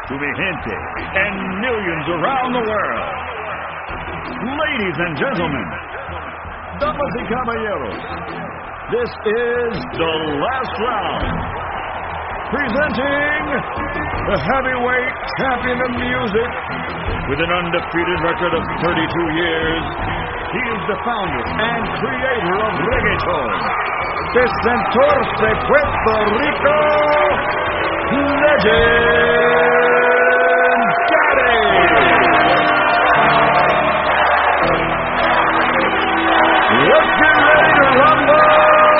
to mi gente and millions around the world. Ladies and gentlemen, damas y caballeros, this is The Last Round. Presenting the heavyweight champion of music with an undefeated record of 32 years. He is the founder and creator of reggaeton, the Centaurs de Puerto Rico, Legend